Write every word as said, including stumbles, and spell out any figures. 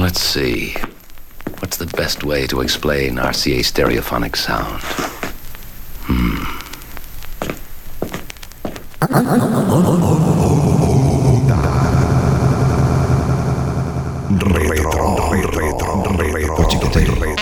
Let's see. What's the best way to explain R C A stereophonic sound? Hmm. Retro, retro, retro, retro,